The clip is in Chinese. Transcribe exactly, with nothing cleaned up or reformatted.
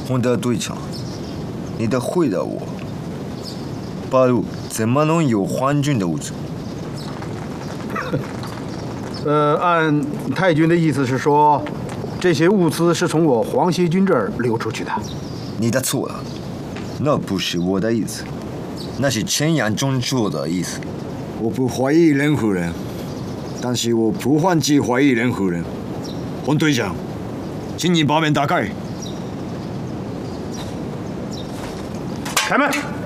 洪德队长，你得回答我，八路怎么能有皇军的物资？ 呃，按太君的意思是说，这些物资是从我黄歇军这儿流出去的。 你的错了，那不是我的意思，那是前杨中说的意思。 我不怀疑任何人，但是我不放弃怀疑任何人。洪队长，请你把门打开。 开门。